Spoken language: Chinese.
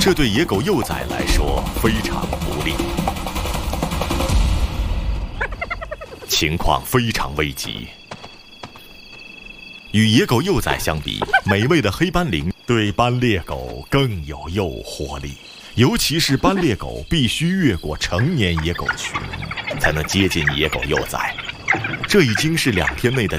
这对野狗幼崽来说非常不利，情况非常危急。与野狗幼崽相比，美味的黑斑羚对斑鬣狗更有诱惑力，尤其是斑鬣狗必须越过成年野狗群，才能接近野狗幼崽。这已经是2天内的